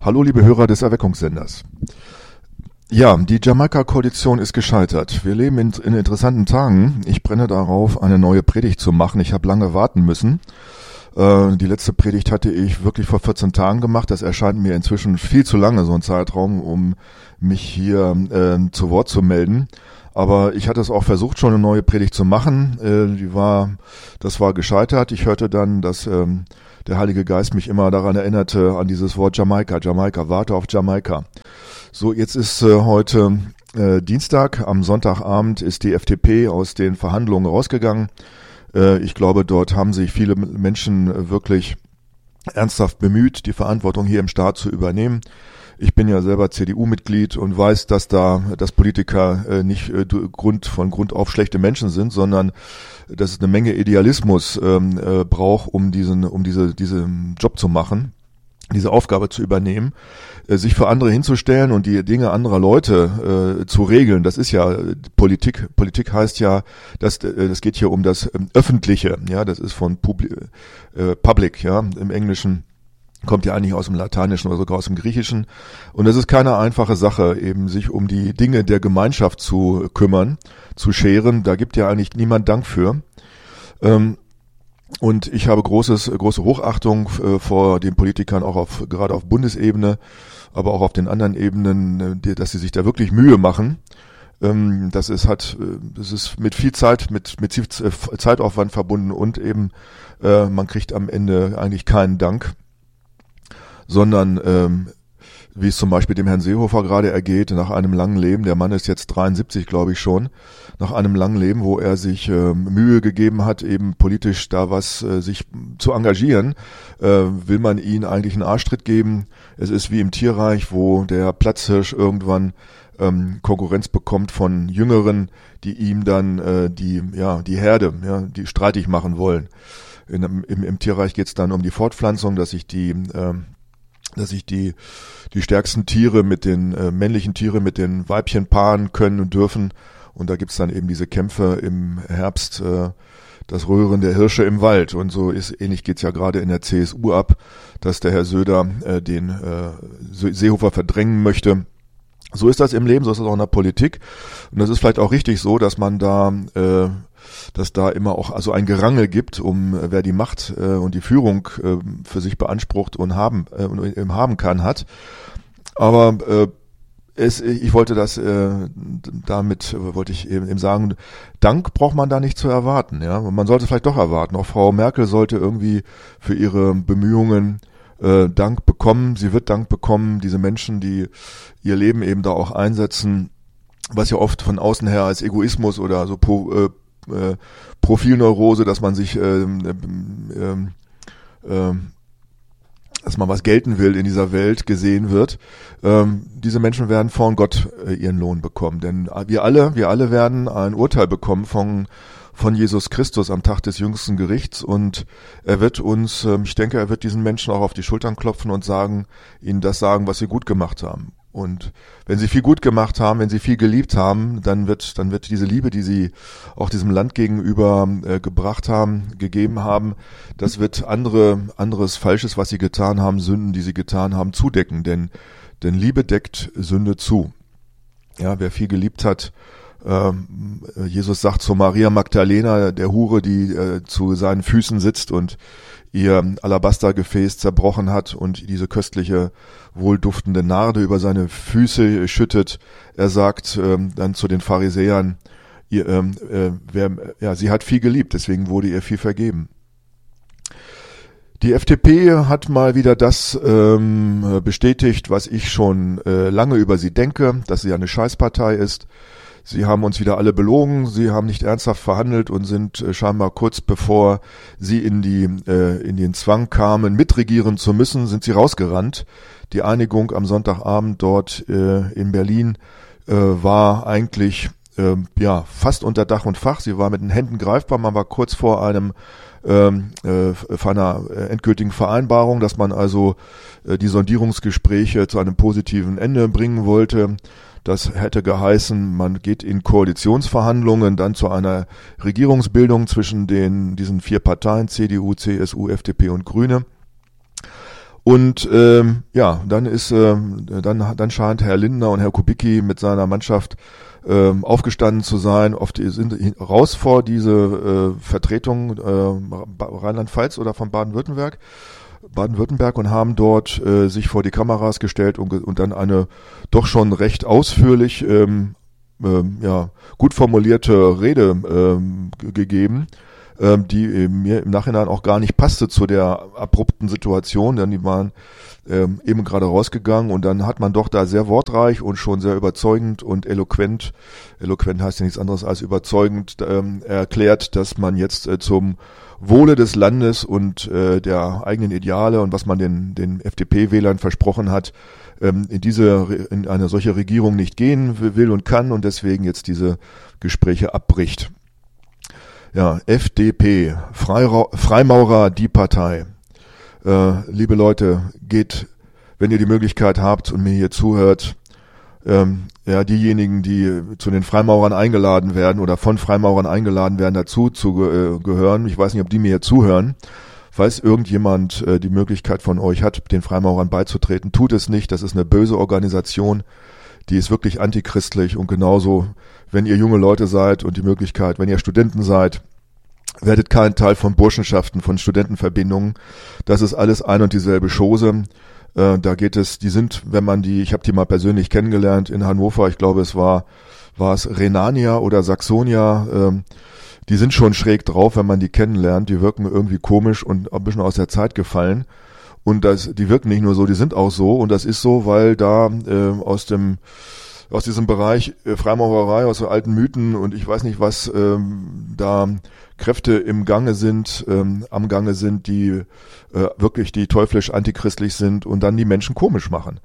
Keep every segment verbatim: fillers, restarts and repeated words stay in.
Hallo liebe Hörer des Erweckungssenders. Ja, die Jamaika-Koalition ist gescheitert. Wir leben in, in interessanten Tagen. Ich brenne darauf, eine neue Predigt zu machen. Ich habe lange warten müssen. Äh, die letzte Predigt hatte ich wirklich vor vierzehn Tagen gemacht. Das erscheint mir inzwischen viel zu lange, so ein Zeitraum, um mich hier äh, zu Wort zu melden. Aber ich hatte es auch versucht, schon eine neue Predigt zu machen. Äh, die war, das war gescheitert. Ich hörte dann, dass ähm, der Heilige Geist mich immer daran erinnerte, an dieses Wort Jamaika. Jamaika, warte auf Jamaika. So, jetzt ist äh, heute äh, Dienstag. Am Sonntagabend ist die F D P aus den Verhandlungen rausgegangen. Äh, ich glaube, dort haben sich viele Menschen wirklich ernsthaft bemüht, die Verantwortung hier im Staat zu übernehmen. Ich bin ja selber C D U-Mitglied und weiß, dass da, dass Politiker äh, nicht äh, Grund, von Grund auf schlechte Menschen sind, sondern dass es eine Menge Idealismus ähm, äh, braucht, um diesen, um diese, diesen Job zu machen, diese Aufgabe zu übernehmen, äh, sich für andere hinzustellen und die Dinge anderer Leute äh, zu regeln. Das ist ja Politik. Politik heißt ja, dass äh, das geht hier um das ähm, Öffentliche. Ja, das ist von Publi- äh, Public, ja, im Englischen. Kommt ja eigentlich aus dem Lateinischen oder sogar aus dem Griechischen. Und es ist keine einfache Sache, eben sich um die Dinge der Gemeinschaft zu kümmern, zu scheren. Da gibt ja eigentlich niemand Dank für. Und ich habe großes, große Hochachtung vor den Politikern, auch auf, gerade auf Bundesebene, aber auch auf den anderen Ebenen, dass sie sich da wirklich Mühe machen. Das ist, hat, das ist mit viel Zeit, mit, mit viel Zeitaufwand verbunden und eben, man kriegt am Ende eigentlich keinen Dank. Sondern ähm, wie es zum Beispiel dem Herrn Seehofer gerade ergeht, nach einem langen Leben, der Mann ist jetzt dreiundsiebzig, glaube ich schon, nach einem langen Leben, wo er sich äh, Mühe gegeben hat, eben politisch da was äh, sich zu engagieren, äh, will man ihm eigentlich einen Arschtritt geben. Es ist wie im Tierreich, wo der Platzhirsch irgendwann ähm, Konkurrenz bekommt von Jüngeren, die ihm dann äh, die ja die Herde, ja, die streitig machen wollen. In, im, Im Tierreich geht es dann um die Fortpflanzung, dass sich die äh, dass sich die die stärksten Tiere mit den äh, männlichen Tiere mit den Weibchen paaren können und dürfen. Und da gibt's dann eben diese Kämpfe im Herbst, äh, das Röhren der Hirsche im Wald. Und so ist ähnlich geht's ja gerade in der C S U ab, dass der Herr Söder äh, den äh, Seehofer verdrängen möchte. So ist das im Leben, so ist das auch in der Politik. Und das ist vielleicht auch richtig so, dass man da äh, dass da immer auch also ein Gerangel gibt, um wer die Macht äh, und die Führung äh, für sich beansprucht und haben äh, und eben haben kann hat. Aber äh, es, ich wollte das äh, damit äh, wollte ich eben, eben sagen, Dank braucht man da nicht zu erwarten. Ja, man sollte vielleicht doch erwarten. Auch Frau Merkel sollte irgendwie für ihre Bemühungen äh, Dank bekommen. Sie wird Dank bekommen. Diese Menschen, die ihr Leben eben da auch einsetzen, was ja oft von außen her als Egoismus oder so po, äh, Äh, Profilneurose, dass man sich, ähm, ähm, ähm, dass man was gelten will in dieser Welt gesehen wird. Ähm, diese Menschen werden von Gott äh, ihren Lohn bekommen, denn wir alle, wir alle werden ein Urteil bekommen von von Jesus Christus am Tag des jüngsten Gerichts und er wird uns, ähm, ich denke, er wird diesen Menschen auch auf die Schultern klopfen und sagen, ihnen das sagen, was sie gut gemacht haben. Und wenn sie viel gut gemacht haben, wenn sie viel geliebt haben, dann wird dann wird diese Liebe, die sie auch diesem Land gegenüber äh, gebracht haben, gegeben haben, das wird andere anderes Falsches, was sie getan haben, Sünden, die sie getan haben, zudecken. Denn denn Liebe deckt Sünde zu. Ja, wer viel geliebt hat, äh, Jesus sagt zu Maria Magdalena, der Hure, die äh, zu seinen Füßen sitzt und ihr Alabastergefäß zerbrochen hat und diese köstliche, wohlduftende Narde über seine Füße schüttet. Er sagt ähm, dann zu den Pharisäern, ihr, ähm, äh, wer, ja, sie hat viel geliebt, deswegen wurde ihr viel vergeben. Die F D P hat mal wieder das ähm, bestätigt, was ich schon äh, lange über sie denke, dass sie eine Scheißpartei ist. Sie haben uns wieder alle belogen, sie haben nicht ernsthaft verhandelt und sind äh, scheinbar kurz bevor sie in die äh, in den Zwang kamen, mitregieren zu müssen, sind sie rausgerannt. Die Einigung am Sonntagabend dort äh, in Berlin äh, war eigentlich äh, ja fast unter Dach und Fach. Sie war mit den Händen greifbar, man war kurz vor einem ähm, äh, vor einer endgültigen Vereinbarung, dass man also äh, die Sondierungsgespräche zu einem positiven Ende bringen wollte. Das hätte geheißen, man geht in Koalitionsverhandlungen dann zu einer Regierungsbildung zwischen den diesen vier Parteien, C D U, C S U, F D P und Grüne. Und ähm, ja, dann ist ähm, dann dann scheint Herr Lindner und Herr Kubicki mit seiner Mannschaft ähm, aufgestanden zu sein. Oft sind raus vor diese äh, Vertretung äh, Rheinland-Pfalz oder von Baden-Württemberg, Baden-Württemberg und haben dort äh, sich vor die Kameras gestellt und, und dann eine doch schon recht ausführlich, ähm, ähm, ja gut formulierte Rede ähm, g- gegeben. Die mir im Nachhinein auch gar nicht passte zu der abrupten Situation, denn die waren ähm, eben gerade rausgegangen und dann hat man doch da sehr wortreich und schon sehr überzeugend und eloquent, eloquent heißt ja nichts anderes als überzeugend, ähm, erklärt, dass man jetzt äh, zum Wohle des Landes und äh, der eigenen Ideale und was man den, den F D P-Wählern versprochen hat, ähm, in diese, in eine solche Regierung nicht gehen will und kann und deswegen jetzt diese Gespräche abbricht. Ja, F D P, Freira- Freimaurer, die Partei. Äh, liebe Leute, geht, wenn ihr die Möglichkeit habt und mir hier zuhört, ähm, ja, diejenigen, die zu den Freimaurern eingeladen werden oder von Freimaurern eingeladen werden, dazu zu äh, gehören. Ich weiß nicht, ob die mir hier zuhören. Falls irgendjemand äh, die Möglichkeit von euch hat, den Freimaurern beizutreten, tut es nicht. Das ist eine böse Organisation. Die ist wirklich antichristlich und genauso, wenn ihr junge Leute seid und die Möglichkeit, wenn ihr Studenten seid, werdet kein Teil von Burschenschaften, von Studentenverbindungen. Das ist alles ein und dieselbe Chose. Äh, da geht es, die sind, wenn man die, ich habe die mal persönlich kennengelernt in Hannover, ich glaube es war, war es Rhenania oder Saxonia, äh, die sind schon schräg drauf, wenn man die kennenlernt. Die wirken irgendwie komisch und ein bisschen aus der Zeit gefallen. Und das, die wirken nicht nur so, die sind auch so. Und das ist so, weil da äh, aus dem aus diesem Bereich äh, Freimaurerei, aus so alten Mythen und ich weiß nicht was, ähm, da Kräfte im Gange sind, ähm, am Gange sind, die äh, wirklich die teuflisch antichristlich sind und dann die Menschen komisch machen.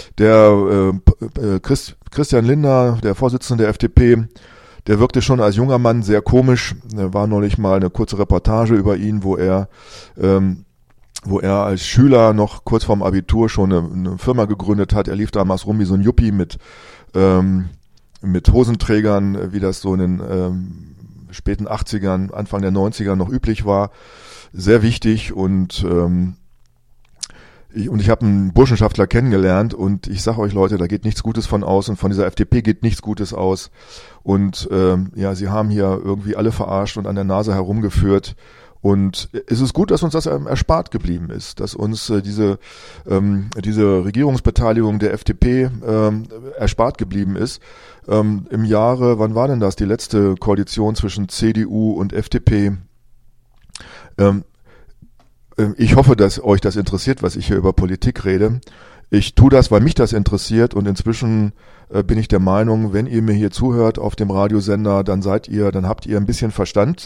Der äh, Christ, Christian Lindner, der Vorsitzende der F D P, der wirkte schon als junger Mann sehr komisch. Da war neulich mal eine kurze Reportage über ihn, wo er ähm, wo er als Schüler noch kurz vorm Abitur schon eine, eine Firma gegründet hat. Er lief damals rum wie so ein Yuppie mit ähm, mit Hosenträgern, wie das so in den ähm, späten achtzigern, Anfang der neunziger noch üblich war. Sehr wichtig und ähm, ich, und ich habe einen Burschenschaftler kennengelernt und ich sage euch Leute, da geht nichts Gutes von aus und von dieser F D P geht nichts Gutes aus. Und ähm, ja, sie haben hier irgendwie alle verarscht und an der Nase herumgeführt. Und es ist gut, dass uns das erspart geblieben ist, dass uns äh, diese ähm, diese Regierungsbeteiligung der F D P ähm, erspart geblieben ist. Ähm, Im Jahre, wann war denn das, die letzte Koalition zwischen C D U und F D P? Ähm, äh, ich hoffe, dass euch das interessiert, was ich hier über Politik rede. Ich tue das, weil mich das interessiert und inzwischen äh, bin ich der Meinung, wenn ihr mir hier zuhört auf dem Radiosender, dann seid ihr, dann habt ihr ein bisschen Verstand.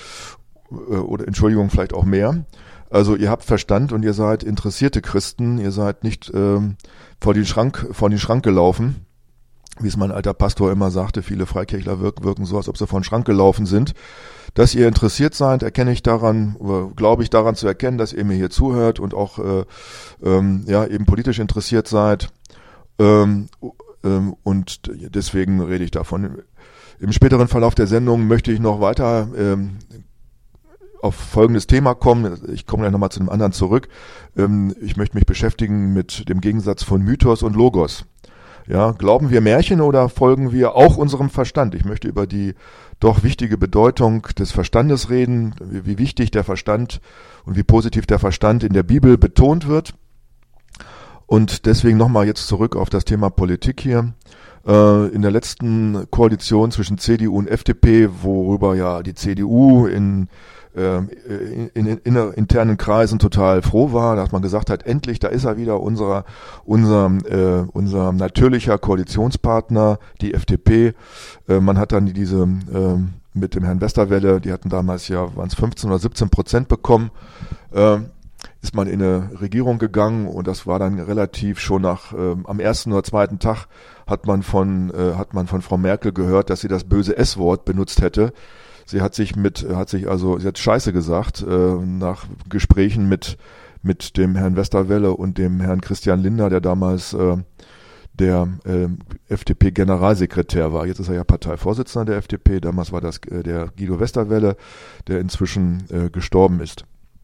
Oder Entschuldigung, vielleicht auch mehr. Also ihr habt Verstand und ihr seid interessierte Christen, ihr seid nicht ähm, vor den Schrank, vor den Schrank gelaufen, wie es mein alter Pastor immer sagte, viele Freikirchler wirken, wirken so, als ob sie vor den Schrank gelaufen sind. Dass ihr interessiert seid, erkenne ich daran, oder glaube ich daran zu erkennen, dass ihr mir hier zuhört und auch äh, ähm, ja eben politisch interessiert seid. Ähm, ähm, und deswegen rede ich davon. Im späteren Verlauf der Sendung möchte ich noch weiter ähm, auf folgendes Thema kommen. Ich komme gleich nochmal zu einem anderen zurück. Ich möchte mich beschäftigen mit dem Gegensatz von Mythos und Logos. Ja, glauben wir Märchen oder folgen wir auch unserem Verstand? Ich möchte über die doch wichtige Bedeutung des Verstandes reden, wie wichtig der Verstand und wie positiv der Verstand in der Bibel betont wird. Und deswegen nochmal jetzt zurück auf das Thema Politik hier. In der letzten Koalition zwischen C D U und F D P, worüber ja die C D U in In, in, in internen Kreisen total froh war, dass man gesagt hat, endlich, da ist er wieder, unser, unser, äh, unser natürlicher Koalitionspartner, die F D P. Äh, man hat dann diese äh, mit dem Herrn Westerwelle, die hatten damals ja, waren es fünfzehn oder siebzehn Prozent bekommen, äh, ist man in eine Regierung gegangen und das war dann relativ schon nach äh, am ersten oder zweiten Tag hat man von äh, hat man von Frau Merkel gehört, dass sie das böse S-Wort benutzt hätte. Sie hat sich mit, hat sich also, sie hat Scheiße gesagt, äh, nach Gesprächen mit, mit dem Herrn Westerwelle und dem Herrn Christian Lindner, der damals, äh, der, äh, F D P-Generalsekretär war. Jetzt ist er ja Parteivorsitzender der F D P. Damals war das, äh, der Guido Westerwelle, der inzwischen, äh, gestorben ist.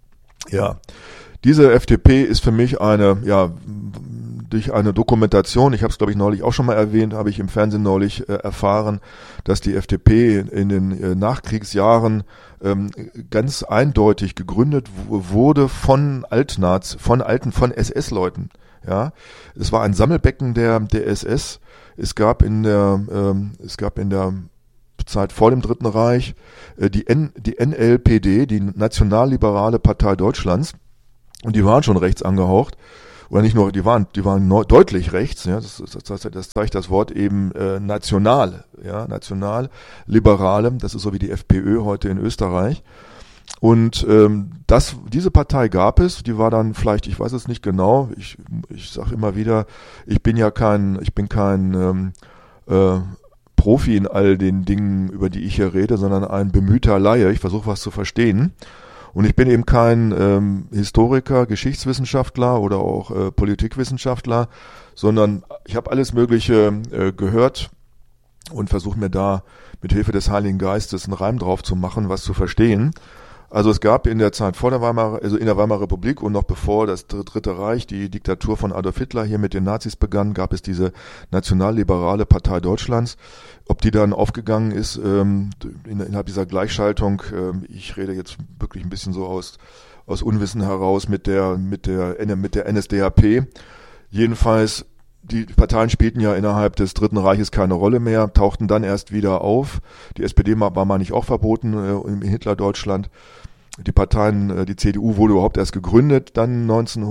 Ja, diese F D P ist für mich eine, ja, durch eine Dokumentation, ich habe es glaube ich neulich auch schon mal erwähnt, habe ich im Fernsehen neulich äh, erfahren, dass die F D P in den äh, Nachkriegsjahren ähm, ganz eindeutig gegründet w- wurde von Altnaz, von alten, von S S-Leuten. Ja, es war ein Sammelbecken der der S S. Es gab in der ähm, es gab in der Zeit vor dem Dritten Reich äh, die N, die N L P D, die Nationalliberale Partei Deutschlands, und die waren schon rechts angehaucht. Oder nicht nur, die waren, die waren neu, deutlich rechts, ja, das, das, das zeigt das Wort eben äh, national, ja, national-liberale, das ist so wie die FPÖ heute in Österreich. Und ähm, das, diese Partei gab es, die war dann vielleicht, ich weiß es nicht genau, ich, ich sage immer wieder, ich bin ja kein, ich bin kein ähm, äh, Profi in all den Dingen, über die ich hier rede, sondern ein bemühter Laie, ich versuche was zu verstehen. Und ich bin eben kein ähm, Historiker, Geschichtswissenschaftler oder auch äh, Politikwissenschaftler, sondern ich habe alles Mögliche äh, gehört und versuche mir da mit Hilfe des Heiligen Geistes einen Reim drauf zu machen, was zu verstehen. Also es gab in der Zeit vor der Weimarer, also in der Weimarer Republik und noch bevor das Dritte Reich, die Diktatur von Adolf Hitler hier mit den Nazis begann, gab es diese nationalliberale Partei Deutschlands. Ob die dann aufgegangen ist ähm, in, innerhalb dieser Gleichschaltung, ähm, ich rede jetzt wirklich ein bisschen so aus aus Unwissen heraus mit der mit der mit der N S D A P. Jedenfalls, die Parteien spielten ja innerhalb des Dritten Reiches keine Rolle mehr, tauchten dann erst wieder auf. Die S P D war mal nicht auch verboten äh, in Hitler-Deutschland. Die Parteien, äh, die C D U wurde überhaupt erst gegründet, dann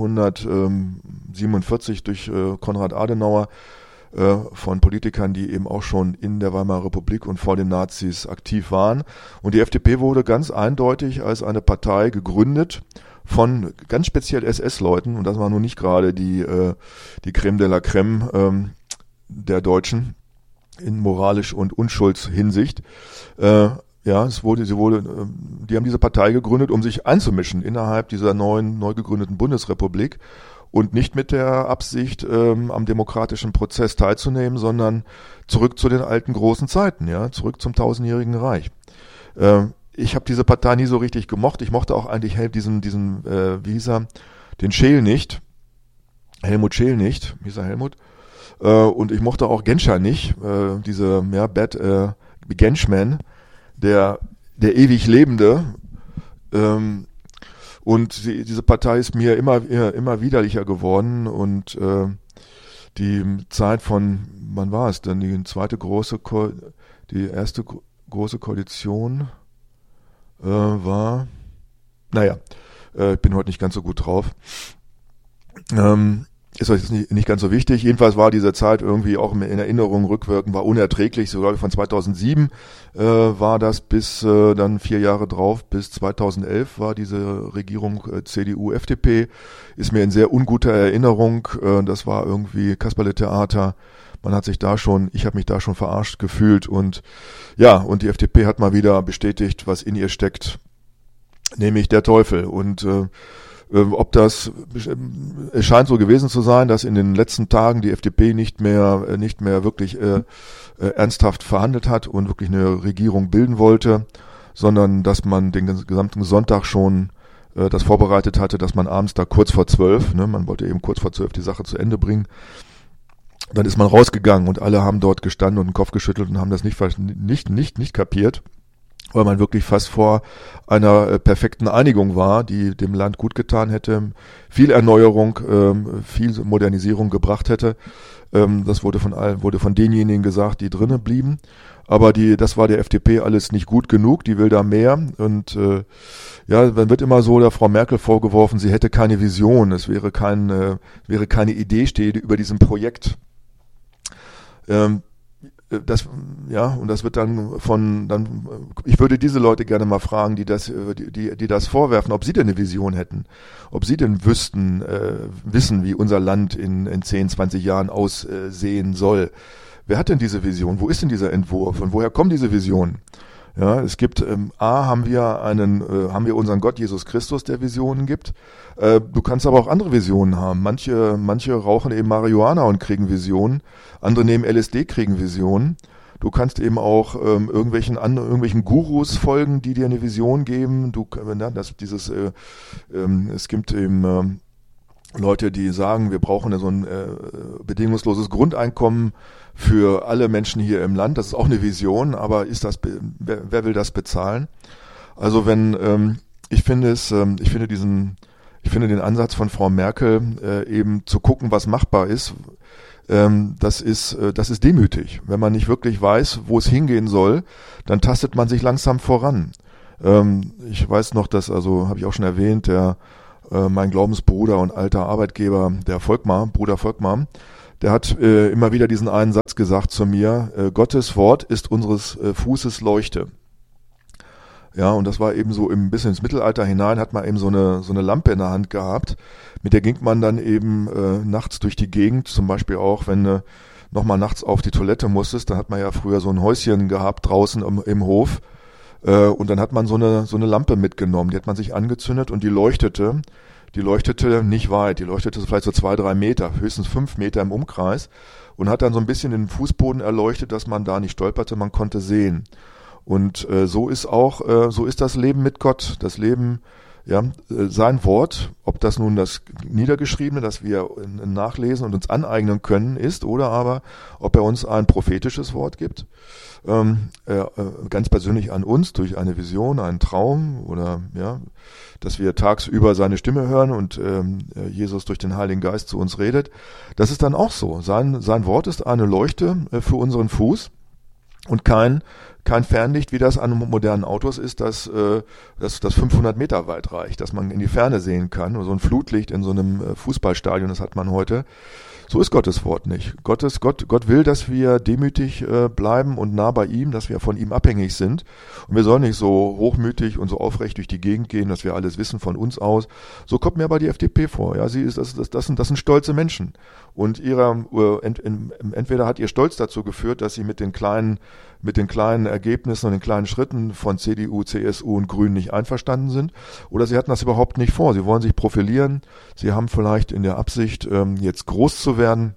neunzehnhundertsiebenundvierzig durch äh, Konrad Adenauer, äh, von Politikern, die eben auch schon in der Weimarer Republik und vor den Nazis aktiv waren. Und die F D P wurde ganz eindeutig als eine Partei gegründet von ganz speziell S S-Leuten, und das war nun nicht gerade die äh, die Creme de la Creme ähm, der Deutschen in moralisch und Unschuldshinsicht. Äh, ja, es wurde, sie wurde, äh, die haben diese Partei gegründet, um sich einzumischen innerhalb dieser neuen, neu gegründeten Bundesrepublik und nicht mit der Absicht, ähm, am demokratischen Prozess teilzunehmen, sondern zurück zu den alten großen Zeiten, ja, zurück zum tausendjährigen Reich. Äh, Ich habe diese Partei nie so richtig gemocht. Ich mochte auch eigentlich diesen, diesen, äh, wie hieß er, den Scheel nicht. Helmut Scheel nicht. Wie hieß er, Helmut? Äh, und ich mochte auch Genscher nicht. Äh, diese, ja, Bad, äh, Genschman, der, der ewig Lebende. Ähm, und die, diese Partei ist mir immer, immer widerlicher geworden, und äh, die Zeit von, wann war es denn? Die zweite große, Ko- die erste gro- große Koalition, Äh, war, naja, äh, ich bin heute nicht ganz so gut drauf. Ähm, ist jetzt nicht, nicht ganz so wichtig. Jedenfalls war diese Zeit irgendwie auch in Erinnerung rückwirkend, war unerträglich. So glaube ich von zweitausendsieben äh, war das bis äh, dann vier Jahre drauf, bis zweitausendelf war diese Regierung äh, C D U F D P. Ist mir in sehr unguter Erinnerung. Äh, das war irgendwie Kasperle-Theater. Man hat sich da schon, ich habe mich da schon verarscht gefühlt, und ja, und die F D P hat mal wieder bestätigt, was in ihr steckt, nämlich der Teufel. Und äh, ob das, es scheint so gewesen zu sein, dass in den letzten Tagen die F D P nicht mehr, nicht mehr wirklich äh, äh, ernsthaft verhandelt hat und wirklich eine Regierung bilden wollte, sondern dass man den gesamten Sonntag schon äh, das vorbereitet hatte, dass man abends da kurz vor zwölf, ne, man wollte eben kurz vor zwölf die Sache zu Ende bringen. Dann ist man rausgegangen und alle haben dort gestanden und den Kopf geschüttelt und haben das nicht, nicht, nicht, nicht kapiert, weil man wirklich fast vor einer äh, perfekten Einigung war, die dem Land gut getan hätte, viel Erneuerung, ähm, viel Modernisierung gebracht hätte. Ähm, das wurde von allen, wurde von denjenigen gesagt, die drinnen blieben. Aber die, das war der F D P alles nicht gut genug, die will da mehr. Und äh, ja, dann wird immer so der Frau Merkel vorgeworfen, sie hätte keine Vision, es wäre kein, äh, wäre keine Idee stehe über diesem Projekt. Ähm, das, ja, und das wird dann von, dann, ich würde diese Leute gerne mal fragen, die das, die, die, die das vorwerfen, ob sie denn eine Vision hätten, ob sie denn wüssten, äh, wissen, wie unser Land in, in zehn, zwanzig Jahren aussehen soll. Wer hat denn diese Vision? Wo ist denn dieser Entwurf? Und woher kommen diese Visionen? Ja, es gibt, ähm, A, haben wir einen, äh, haben wir unseren Gott Jesus Christus, der Visionen gibt. Äh, du kannst aber auch andere Visionen haben. Manche, manche rauchen eben Marihuana und kriegen Visionen. Andere nehmen L S D, kriegen Visionen. Du kannst eben auch ähm, irgendwelchen anderen, irgendwelchen Gurus folgen, die dir eine Vision geben. Du, na, das, dieses, äh, ähm, es gibt eben ähm, Leute, die sagen, wir brauchen so ein äh, bedingungsloses Grundeinkommen für alle Menschen hier im Land. Das ist auch eine Vision, aber ist das, wer, wer will das bezahlen? Also wenn, ähm, ich finde es, ähm, ich finde diesen, ich finde den Ansatz von Frau Merkel, äh, eben zu gucken, was machbar ist, ähm, das ist, äh, das ist demütig. Wenn man nicht wirklich weiß, wo es hingehen soll, dann tastet man sich langsam voran. Ähm, ich weiß noch, dass, also habe ich auch schon erwähnt, der äh, mein Glaubensbruder und alter Arbeitgeber, der Volkmar, Bruder Volkmar, der hat äh, immer wieder diesen einen Satz gesagt zu mir: äh, Gottes Wort ist unseres äh, Fußes Leuchte. Ja, und das war eben so im bisschen ins Mittelalter hinein, hat man eben so eine so eine Lampe in der Hand gehabt, mit der ging man dann eben äh, nachts durch die Gegend, zum Beispiel auch, wenn du nochmal nachts auf die Toilette musstest, dann hat man ja früher so ein Häuschen gehabt draußen im, im Hof, äh, und dann hat man so eine so eine Lampe mitgenommen, die hat man sich angezündet und die leuchtete, die leuchtete nicht weit, die leuchtete vielleicht so zwei, drei Meter, höchstens fünf Meter im Umkreis und hat dann so ein bisschen den Fußboden erleuchtet, dass man da nicht stolperte, man konnte sehen. Und äh, so ist auch, äh, so ist das Leben mit Gott. Das Leben, ja, äh, sein Wort, ob das nun das Niedergeschriebene, das wir äh, nachlesen und uns aneignen können, ist, oder aber, ob er uns ein prophetisches Wort gibt, ähm, äh, ganz persönlich an uns durch eine Vision, einen Traum oder ja, dass wir tagsüber seine Stimme hören und ähm, Jesus durch den Heiligen Geist zu uns redet. Das ist dann auch so. Sein sein Wort ist eine Leuchte äh, für unseren Fuß und kein kein Fernlicht, wie das an modernen Autos ist, das, äh, das, das fünfhundert Meter weit reicht, dass man in die Ferne sehen kann. Oder so ein Flutlicht in so einem Fußballstadion, das hat man heute. So ist Gottes Wort nicht. Gottes, Gott, Gott will, dass wir demütig äh, bleiben und nah bei ihm, dass wir von ihm abhängig sind. Und wir sollen nicht so hochmütig und so aufrecht durch die Gegend gehen, dass wir alles wissen von uns aus. So kommt mir aber die F D P vor. Ja, sie ist, das, das, das sind, das sind stolze Menschen. Und ihrer, äh, ent, ent, entweder hat ihr Stolz dazu geführt, dass sie mit den kleinen, mit den kleinen Ergebnissen und den kleinen Schritten von C D U, C S U und Grünen nicht einverstanden sind, oder sie hatten das überhaupt nicht vor. Sie wollen sich profilieren. Sie haben vielleicht in der Absicht, ähm, jetzt groß zu werden.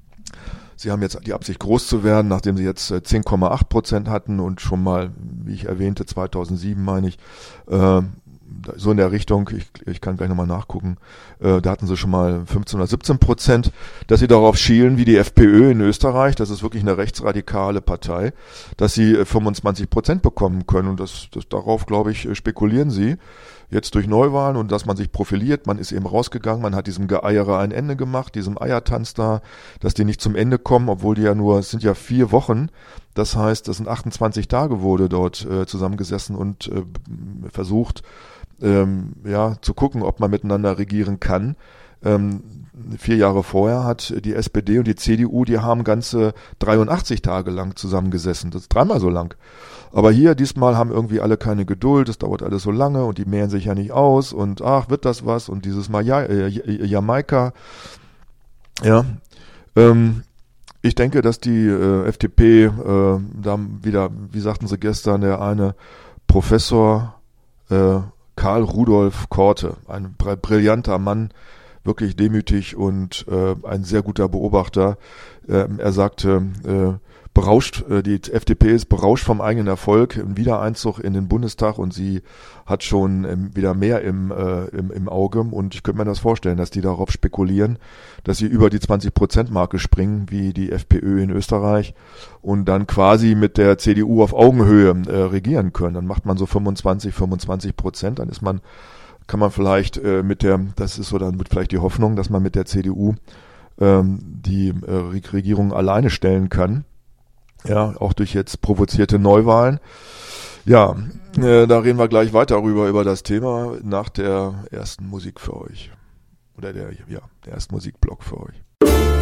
Sie haben jetzt die Absicht, groß zu werden, nachdem sie jetzt zehn Komma acht Prozent hatten und schon mal, wie ich erwähnte, zweitausendsieben meine ich, äh, so in der Richtung, ich, ich kann gleich nochmal nachgucken, äh, da hatten sie schon mal fünfzehn oder siebzehn Prozent, dass sie darauf schielen, wie die FPÖ in Österreich, das ist wirklich eine rechtsradikale Partei, dass sie fünfundzwanzig Prozent bekommen können und das, das darauf, glaube ich, spekulieren sie jetzt durch Neuwahlen und dass man sich profiliert, man ist eben rausgegangen, man hat diesem Geeiere ein Ende gemacht, diesem Eiertanz da, dass die nicht zum Ende kommen, obwohl die ja nur, es sind ja vier Wochen, das heißt, das sind achtundzwanzig Tage wurde dort äh, zusammengesessen und äh, versucht, ähm, ja, zu gucken, ob man miteinander regieren kann. Ähm, vier Jahre vorher hat die S P D und die C D U, die haben ganze dreiundachtzig Tage lang zusammengesessen, das ist dreimal so lang. Aber hier, diesmal haben irgendwie alle keine Geduld, es dauert alles so lange und die mehren sich ja nicht aus und ach, wird das was und dieses Mal ja, äh, Jamaika. Ja, ähm, ich denke, dass die äh, F D P äh, da wieder, wie sagten sie gestern, der eine Professor äh, Karl Rudolf Korte, ein brillanter Mann, wirklich demütig und äh, ein sehr guter Beobachter. Äh, er sagte, äh, berauscht, äh, die F D P ist berauscht vom eigenen Erfolg, im Wiedereinzug in den Bundestag und sie hat schon ähm, wieder mehr im, äh, im, im Auge und ich könnte mir das vorstellen, dass die darauf spekulieren, dass sie über die zwanzig Prozent Marke springen, wie die FPÖ in Österreich und dann quasi mit der C D U auf Augenhöhe äh, regieren können. Dann macht man so fünfundzwanzig, fünfundzwanzig Prozent, dann ist man, kann man vielleicht äh, mit der, das ist so dann wird vielleicht die Hoffnung, dass man mit der C D U ähm, die äh, Regierung alleine stellen kann. Ja, auch durch jetzt provozierte Neuwahlen. Ja, äh, da reden wir gleich weiter rüber über das Thema nach der ersten Musik für euch. Oder der, ja, der ersten Musikblock für euch.